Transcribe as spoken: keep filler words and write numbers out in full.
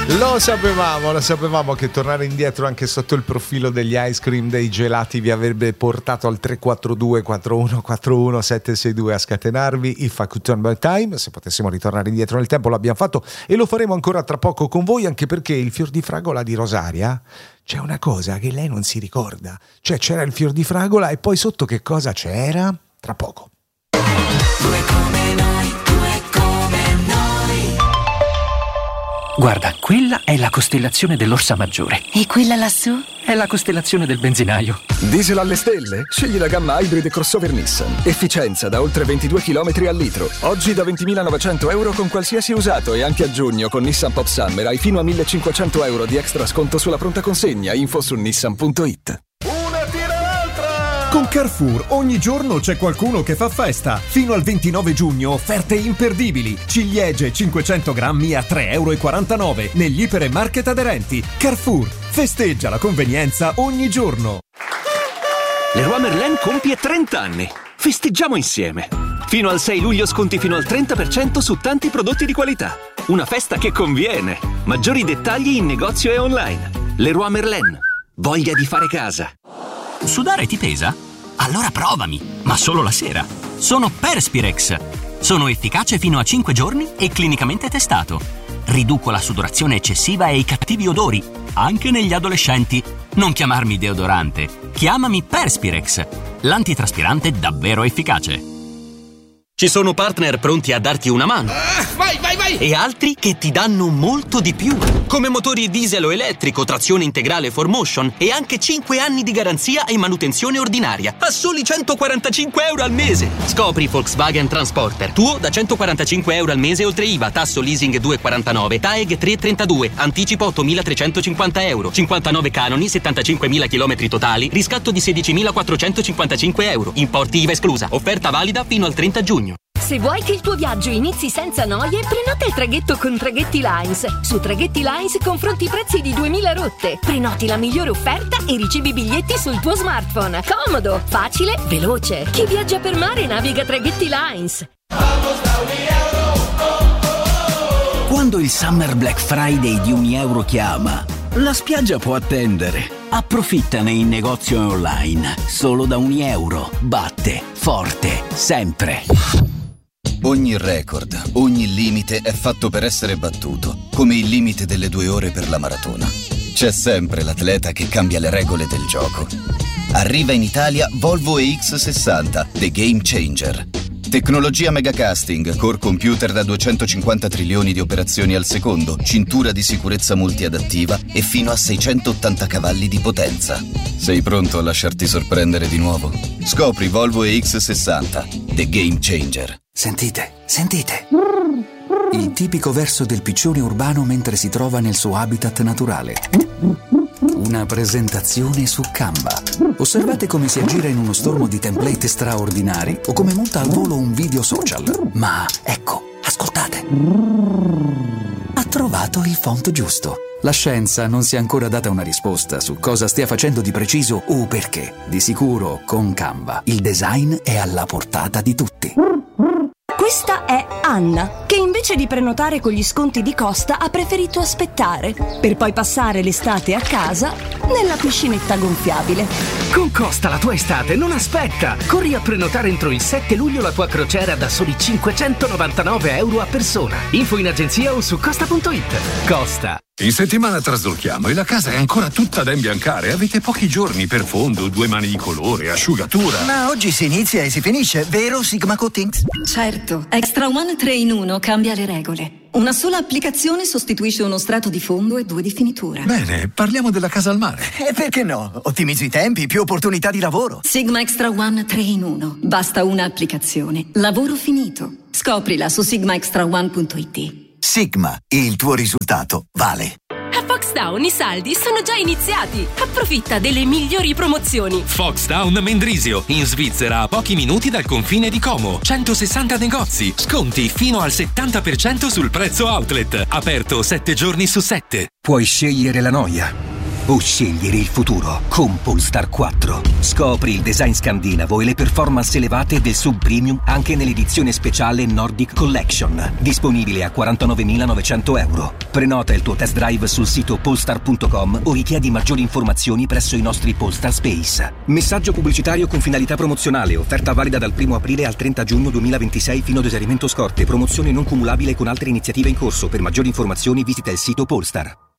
Lo sapevamo, lo sapevamo che tornare indietro anche sotto il profilo degli ice cream, dei gelati vi avrebbe portato al tre quattro due quattro uno quattro uno sette sei due a scatenarvi If I Could Turn Back Time. Se potessimo ritornare indietro nel tempo l'abbiamo fatto e lo faremo ancora tra poco con voi, anche perché il fior di fragola di Rosaria c'è una cosa che lei non si ricorda, cioè c'era il fior di fragola e poi sotto che cosa c'era? Tra poco. Due come noi, due come noi. Guarda, quella è la costellazione dell'Orsa Maggiore. E quella lassù? È la costellazione del benzinaio. Diesel alle stelle? Scegli la gamma Hybrid crossover Nissan. Efficienza da oltre ventidue chilometri al litro. Oggi da ventimilanovecento euro con qualsiasi usato, e anche a giugno con Nissan Pop Summer hai fino a millecinquecento euro di extra sconto sulla pronta consegna. Info su nissan punto it. Con Carrefour ogni giorno c'è qualcuno che fa festa. Fino al ventinove giugno offerte imperdibili. Ciliegie cinquecento grammi a tre e quarantanove euro negli ipermarket aderenti. Carrefour, festeggia la convenienza ogni giorno. Leroy Merlin compie trenta anni. Festeggiamo insieme. Fino al sei luglio sconti fino al trenta per cento su tanti prodotti di qualità. Una festa che conviene. Maggiori dettagli in negozio e online. Leroy Merlin. Voglia di fare casa. Sudare ti pesa? Allora provami, ma solo la sera. Sono Perspirex. Sono efficace fino a cinque giorni e clinicamente testato. Riduco la sudorazione eccessiva e i cattivi odori, anche negli adolescenti. Non chiamarmi deodorante, chiamami Perspirex, l'antitraspirante davvero efficace. Ci sono partner pronti a darti una mano. Ah, vai, vai, vai! E altri che ti danno molto di più. Come motori diesel o elettrico, trazione integrale four motion e anche cinque anni di garanzia e manutenzione ordinaria a soli centoquarantacinque euro al mese. Scopri Volkswagen Transporter, tuo da centoquarantacinque euro al mese oltre I V A, tasso leasing due virgola quarantanove, T A E G tre virgola trentadue, anticipo ottomilatrecentocinquanta euro, cinquantanove canoni, settantacinquemila chilometri totali, riscatto di sedicimilaquattrocentocinquantacinque euro, importi I V A esclusa, offerta valida fino al trenta giugno. Se vuoi che il tuo viaggio inizi senza noie, prenota il traghetto con Traghetti Lines. Su Traghetti Lines confronti i prezzi di duemila rotte. Prenoti la migliore offerta e ricevi i biglietti sul tuo smartphone. Comodo, facile, veloce. Chi viaggia per mare naviga Traghetti Lines. Quando il Summer Black Friday di Unieuro chiama, la spiaggia può attendere. Approfittane in negozio e online. Solo da Unieuro. Batte forte, sempre. Ogni record, ogni limite è fatto per essere battuto, come il limite delle due ore per la maratona. C'è sempre l'atleta che cambia le regole del gioco. Arriva in Italia Volvo E X sessanta, The Game Changer. Tecnologia megacasting, core computer da duecentocinquanta trilioni di operazioni al secondo, cintura di sicurezza multiadattiva e fino a seicentottanta cavalli di potenza. Sei pronto a lasciarti sorprendere di nuovo? Scopri Volvo E X sessanta, The Game Changer. Sentite, sentite. Il tipico verso del piccione urbano mentre si trova nel suo habitat naturale. Una presentazione su Canva. Osservate come si aggira in uno stormo di template straordinari o come monta al volo un video social. Ma ecco, ascoltate. Ha trovato il font giusto. La scienza non si è ancora data una risposta su cosa stia facendo di preciso o perché. Di sicuro, con Canva, il design è alla portata di tutti. Questa è Anna, che invece di prenotare con gli sconti di Costa ha preferito aspettare, per poi passare l'estate a casa nella piscinetta gonfiabile. Con Costa la tua estate non aspetta! Corri a prenotare entro il sette luglio la tua crociera da soli cinquecentonovantanove euro a persona. Info in agenzia o su costa punto it. Costa. In settimana traslochiamo e la casa è ancora tutta da imbiancare. Avete pochi giorni per fondo, due mani di colore, asciugatura. Ma oggi si inizia e si finisce, vero Sigma Coatings? Certo, Extra One tre in uno cambia le regole. Una sola applicazione sostituisce uno strato di fondo e due di finitura. Bene, parliamo della casa al mare. E perché no? Ottimizzi i tempi, più opportunità di lavoro. Sigma Extra One tre in uno. Basta una applicazione. Lavoro finito. Scoprila su sigma extra one punto it. Sigma, il tuo risultato vale. A Foxtown i saldi sono già iniziati. Approfitta delle migliori promozioni. Foxtown Mendrisio, in Svizzera a pochi minuti dal confine di Como. centosessanta negozi, sconti fino al settanta per cento sul prezzo outlet. Aperto sette giorni su sette. Puoi scegliere la noia, o scegliere il futuro con Polestar quattro. Scopri il design scandinavo e le performance elevate del sub premium anche nell'edizione speciale Nordic Collection, disponibile a quarantanovemilanovecento euro. Prenota il tuo test drive sul sito polestar punto com o richiedi maggiori informazioni presso i nostri Polestar Space. Messaggio pubblicitario con finalità promozionale, offerta valida dal primo aprile al trenta giugno duemilaventisei fino ad esaurimento scorte, promozione non cumulabile con altre iniziative in corso. Per maggiori informazioni visita il sito Polestar.